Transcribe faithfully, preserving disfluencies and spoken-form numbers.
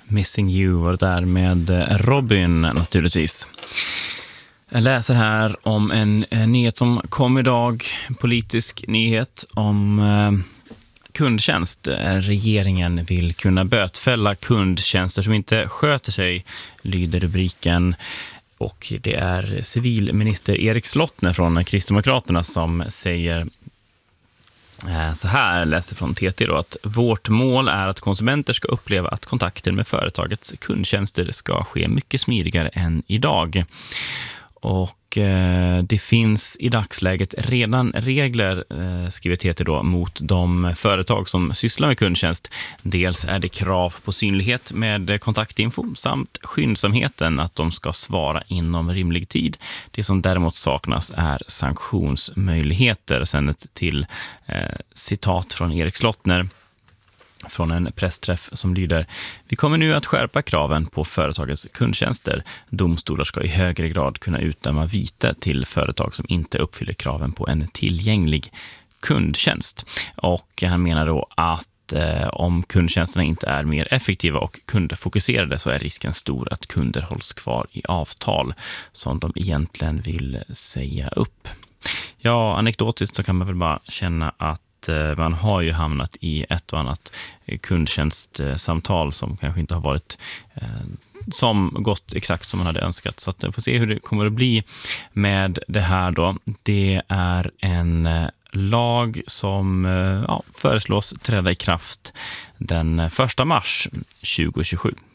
Missing You var det där med Robin naturligtvis. Jag läser här om en, en nyhet som kom idag, en politisk nyhet om eh, kundtjänst. Regeringen vill kunna bötfälla kundtjänster som inte sköter sig, lyder rubriken. Och det är civilminister Erik Slottner från Kristdemokraterna som säger så här, läser från T T då, att vårt mål är att konsumenter ska uppleva att kontakter med företagets kundtjänster ska ske mycket smidigare än idag. Och eh, det finns i dagsläget redan regler, eh, skriver T T då, mot de företag som sysslar med kundtjänst. Dels är det krav på synlighet med kontaktinfo samt skyndsamheten att de ska svara inom rimlig tid. Det som däremot saknas är sanktionsmöjligheter. Sen ett till eh, citat från Erik Slottner från en pressträff som lyder: vi kommer nu att skärpa kraven på företagets kundtjänster. Domstolar ska i högre grad kunna utdöma vite till företag som inte uppfyller kraven på en tillgänglig kundtjänst. Och han menar då att eh, om kundtjänsterna inte är mer effektiva och kundfokuserade så är risken stor att kunder hålls kvar i avtal som de egentligen vill säga upp. Ja, anekdotiskt så kan man väl bara känna att man har ju hamnat i ett och annat kundtjänstsamtal som kanske inte har varit eh, som gått exakt som man hade önskat. Så att vi får se hur det kommer att bli med det här då. Det är en eh, lag som eh, ja, föreslås träda i kraft den första mars tjugohundratjugosju.